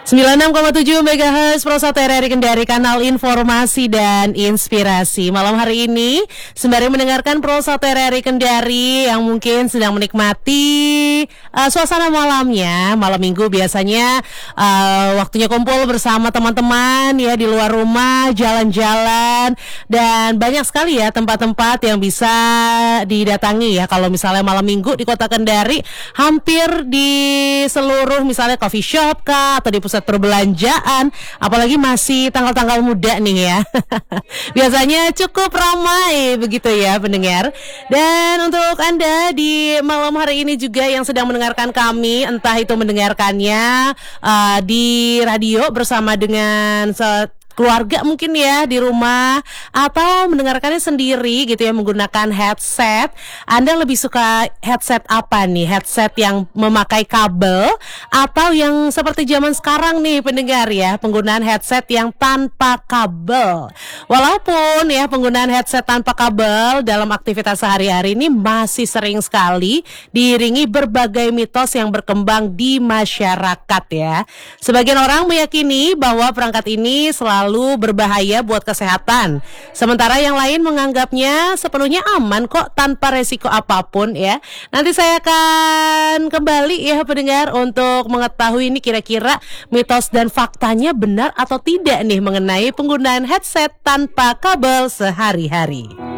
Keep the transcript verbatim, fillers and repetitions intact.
sembilan puluh enam koma tujuh megahertz Pro satu R R I Kendari, kanal informasi dan inspirasi. Malam hari ini sembari mendengarkan Pro satu R R I Kendari yang mungkin sedang menikmati uh, suasana malamnya. Malam minggu biasanya uh, waktunya kumpul bersama teman-teman ya di luar rumah, jalan-jalan, dan banyak sekali ya tempat-tempat yang bisa didatangi ya. Kalau misalnya malam minggu di Kota Kendari, hampir di seluruh misalnya coffee shop kah atau di pusat perbelanjaan, apalagi masih tanggal-tanggal muda nih ya. Biasanya cukup ramai begitu ya pendengar. Dan untuk Anda di malam hari ini juga yang sedang mendengarkan kami, entah itu mendengarkannya uh, di radio bersama dengan se- keluarga mungkin ya di rumah, atau mendengarkannya sendiri gitu ya menggunakan headset. Anda lebih suka headset apa nih? Headset yang memakai kabel atau yang seperti zaman sekarang nih pendengar ya, penggunaan headset yang tanpa kabel. Walaupun ya penggunaan headset tanpa kabel dalam aktivitas sehari-hari ini masih sering sekali diiringi berbagai mitos yang berkembang di masyarakat ya. Sebagian orang meyakini bahwa perangkat ini selalu lalu berbahaya buat kesehatan. Sementara yang lain menganggapnya sepenuhnya aman kok tanpa resiko apapun ya. Nanti saya akan kembali ya pendengar untuk mengetahui ini kira-kira mitos dan faktanya benar atau tidak nih mengenai penggunaan headset tanpa kabel sehari-hari.